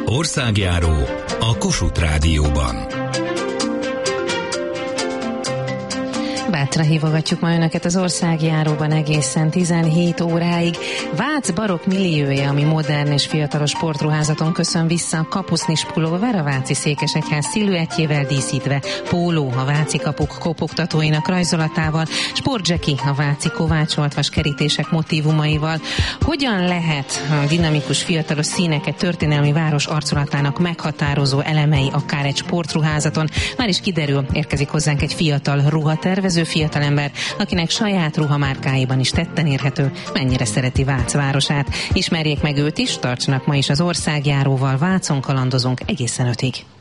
Országjáró a Kossuth Rádióban. Bátra hívogatjuk ma önöket az országjáróban egészen 17 óráig. Vác barokk milliója, ami modern és fiatalos sportruházaton köszön vissza. Kapusznis pulóver a váci székesegyház sziluettjével díszítve, póló a váci kapuk kopogtatóinak rajzolatával, sportdzseki a váci kovácsoltvas kerítések motívumaival. Hogyan lehet a dinamikus fiatalos színek egy történelmi város arculatának meghatározó elemei akár egy sportruházaton? Már is kiderül, érkezik hozzánk egy fiatal ruhatervező, fiatalember, akinek saját ruhamárkáiban is tetten érhető, mennyire szereti Vác városát. Ismerjék meg őt is, tartsanak ma is az országjáróval, Vácon kalandozunk egészen 5-ig.